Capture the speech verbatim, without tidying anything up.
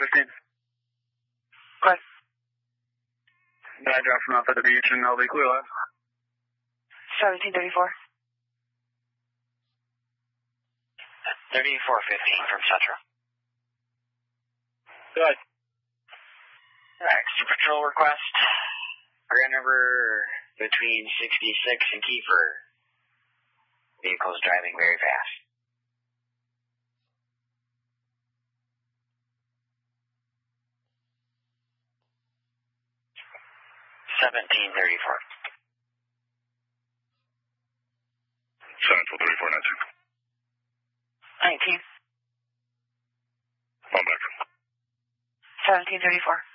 fifteen. What? I dropped him off at the beach and I'll be clear left. seventeen thirty-four. thirty-four fifteen from Central. Good. Extra patrol request. Grand River between sixty-six and Kiefer. Vehicles driving very fast. seventeen thirty-four. Central thirty-four nineteen. nineteen. One back. seventeen thirty-four.